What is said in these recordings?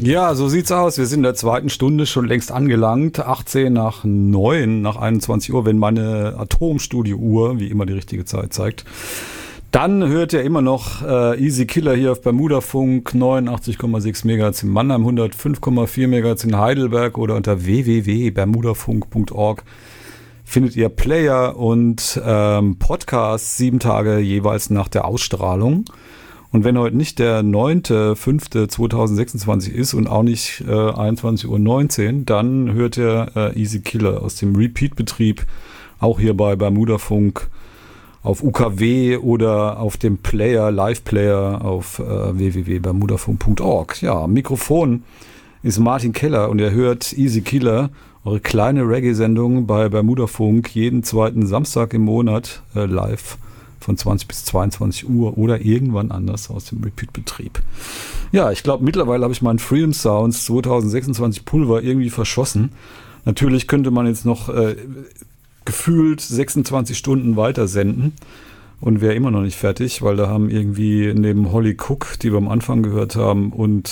Ja, so sieht's aus. Wir sind in der zweiten Stunde schon längst angelangt. 18 nach 9, nach 21 Uhr, wenn meine Atomstudio-Uhr, wie immer, die richtige Zeit zeigt. Dann hört ihr immer noch Easy Killer hier auf Bermudafunk, 89,6 MHz in Mannheim, 105,4 MHz in Heidelberg oder unter www.bermudafunk.org findet ihr Player und Podcasts 7 Tage jeweils nach der Ausstrahlung. Und wenn heute nicht der 9.5.2026 ist und auch nicht 21:19 Uhr, dann hört ihr Easy Killer aus dem Repeat-Betrieb, auch hier bei Bermudafunk auf UKW oder auf dem Player, Live-Player auf www.bermudafunk.org. Ja, am Mikrofon ist Martin Keller und ihr hört Easy Killer, eure kleine Reggae-Sendung bei Bermudafunk jeden zweiten Samstag im Monat live von 20 bis 22 Uhr oder irgendwann anders aus dem Repeat-Betrieb. Ja, ich glaube, mittlerweile habe ich meinen Freedom Sounds 2026 Pulver irgendwie verschossen. Natürlich könnte man jetzt noch gefühlt 26 Stunden weiter senden und wäre immer noch nicht fertig, weil da haben irgendwie neben Holly Cook, die wir am Anfang gehört haben, und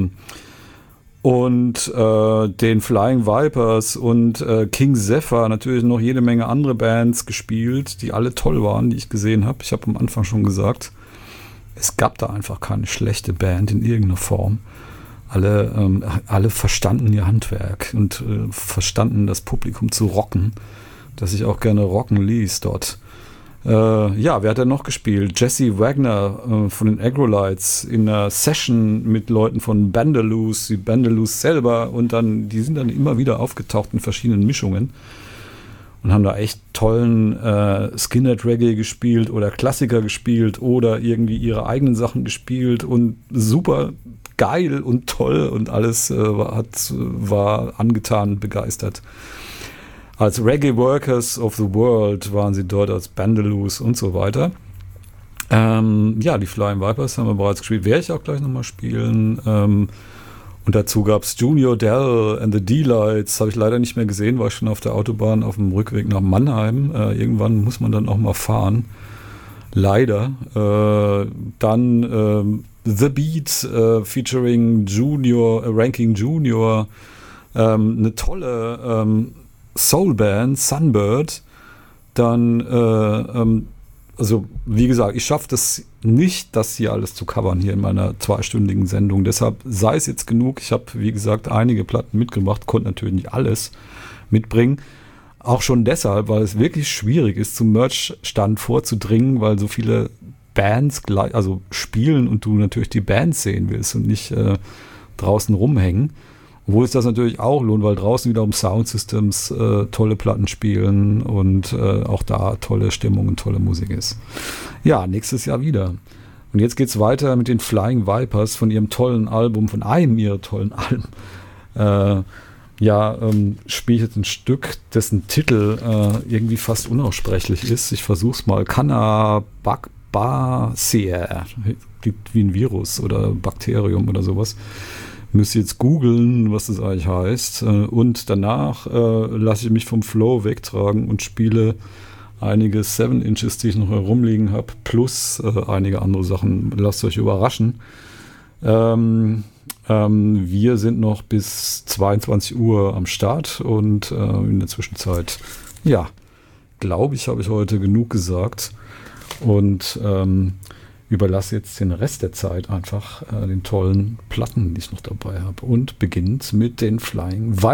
den Flying Vipers und King Zephyr natürlich noch jede Menge andere Bands gespielt, die alle toll waren, die ich gesehen habe. Ich habe am Anfang schon gesagt, es gab da einfach keine schlechte Band in irgendeiner Form. Alle verstanden ihr Handwerk und verstanden das Publikum zu rocken, das ich auch gerne rocken ließ dort. Ja, wer hat denn noch gespielt? Jesse Wagner von den Agrolites in einer Session mit Leuten von Bandaloos, die Bandaloos selber, und dann, die sind dann immer wieder aufgetaucht in verschiedenen Mischungen und haben da echt tollen Skinhead-Reggae gespielt oder Klassiker gespielt oder irgendwie ihre eigenen Sachen gespielt und super geil und toll und alles war angetan, begeistert. Als Reggae Workers of the World waren sie dort als Bandaloos und so weiter. Ja, die Flying Vipers haben wir bereits gespielt. Werde ich auch gleich nochmal spielen. Und dazu gab es Junior Dell and the D-Lights. Habe ich leider nicht mehr gesehen, war ich schon auf der Autobahn auf dem Rückweg nach Mannheim. Irgendwann muss man dann auch mal fahren. Leider. Dann The Beat featuring Ranking Junior. Eine tolle Soulband, Sunbird, dann, also wie gesagt, ich schaffe das nicht, das hier alles zu covern hier in meiner 2-stündigen Sendung. Deshalb sei es jetzt genug. Ich habe, wie gesagt, einige Platten mitgebracht, konnte natürlich nicht alles mitbringen. Auch schon deshalb, weil es wirklich schwierig ist, zum Merch-Stand vorzudringen, weil so viele Bands spielen und du natürlich die Bands sehen willst und nicht draußen rumhängen. Obwohl es das natürlich auch lohnt, weil draußen wiederum Soundsystems tolle Platten spielen und auch da tolle Stimmung und tolle Musik ist. Ja, nächstes Jahr wieder. Und jetzt geht's weiter mit den Flying Vipers von ihrem tollen Album, von einem ihrer tollen Alben. Spiele ich jetzt ein Stück, dessen Titel irgendwie fast unaussprechlich ist. Ich versuch's mal. Cannabacbaceae. Klingt wie ein Virus oder Bakterium oder sowas. Müsst ihr jetzt googeln, was das eigentlich heißt. Und danach lasse ich mich vom Flow wegtragen und spiele einige 7 Inches, die ich noch herumliegen habe, plus einige andere Sachen. Lasst euch überraschen. Wir sind noch bis 22 Uhr am Start und in der Zwischenzeit, ja, glaube ich, habe ich heute genug gesagt. Und überlasse jetzt den Rest der Zeit einfach den tollen Platten, die ich noch dabei habe. Und beginnt mit den Flying Vipers.